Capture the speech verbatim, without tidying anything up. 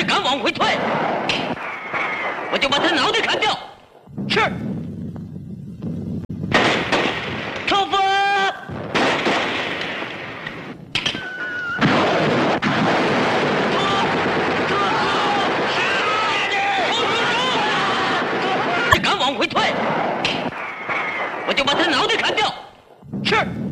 再敢往回退，我就把他脑袋砍掉。是。冲锋！再敢往回退，我就把他脑袋砍掉。是。